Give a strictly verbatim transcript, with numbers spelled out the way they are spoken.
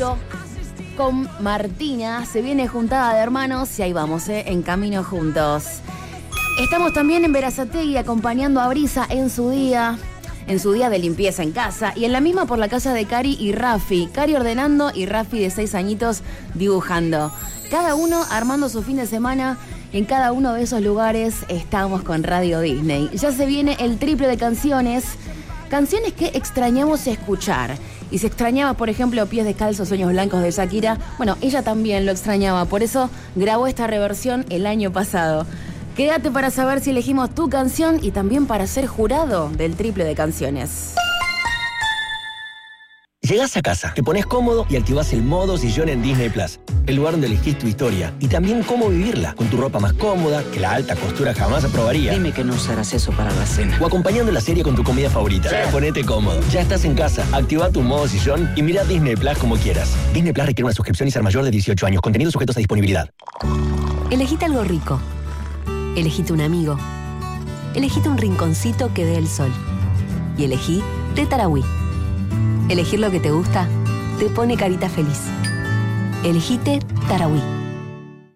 Pablo con Martina. Se viene juntada de hermanos y ahí vamos, ¿eh? En camino juntos. Estamos también en Berazategui acompañando a Brisa en su día, en su día de limpieza en casa y en la misma por la casa de Cari y Rafi. Cari ordenando y Rafi de seis añitos dibujando. Cada uno armando su fin de semana. En cada uno de esos lugares estamos con Radio Disney. Ya se viene el triple de canciones. Canciones que extrañamos escuchar. Y si extrañaba, por ejemplo, Pies Descalzos, Sueños Blancos de Shakira, bueno, ella también lo extrañaba. Por eso grabó esta reversión el año pasado. Quédate para saber si elegimos tu canción y también para ser jurado del triple de canciones. Llegás a casa, te pones cómodo y activás el modo sillón en Disney Plus. El lugar donde elegís tu historia y también cómo vivirla, con tu ropa más cómoda, que la alta costura jamás aprobaría. Dime que no usarás eso para la cena. O acompañando la serie con tu comida favorita. Sí. Ponete cómodo. Ya estás en casa, activa tu modo sillón y mira Disney Plus como quieras. Disney Plus requiere una suscripción y ser mayor de dieciocho años. Contenidos sujetos a disponibilidad. Elegite algo rico. Elegite un amigo. Elegite un rinconcito que dé el sol. Y elegí Té Tarahui. Elegir lo que te gusta te pone carita feliz. Elegite Tarahui.